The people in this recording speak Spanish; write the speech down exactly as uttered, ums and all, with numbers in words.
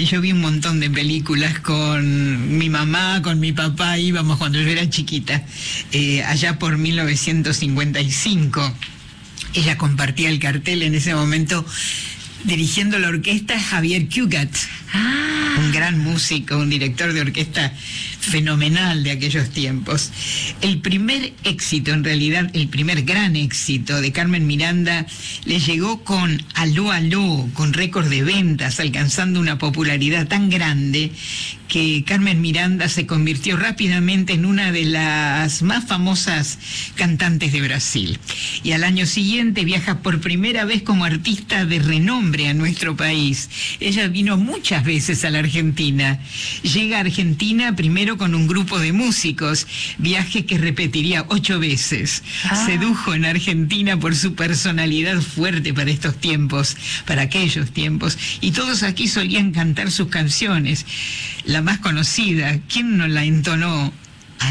Ay, yo vi un montón de películas con mi mamá, con mi papá, íbamos cuando yo era chiquita, eh, allá por mil novecientos cincuenta y cinco. Ella compartía el cartel en ese momento, dirigiendo la orquesta, Javier Cugat, ah. un gran músico, un director de orquesta fenomenal de aquellos tiempos. El primer éxito, en realidad, el primer gran éxito de Carmen Miranda le llegó con Aló, Aló, con récord de ventas, alcanzando una popularidad tan grande que Carmen Miranda se convirtió rápidamente en una de las más famosas cantantes de Brasil. Y al año siguiente viaja por primera vez como artista de renombre a nuestro país. Ella vino muchas veces a la Argentina. Llega a Argentina primero con un grupo de músicos, viaje que repetiría ocho veces. Ah. Sedujo en Argentina por su personalidad fuerte para estos tiempos, para aquellos tiempos, y todos aquí solían cantar sus canciones. La más conocida, ¿quién no la entonó?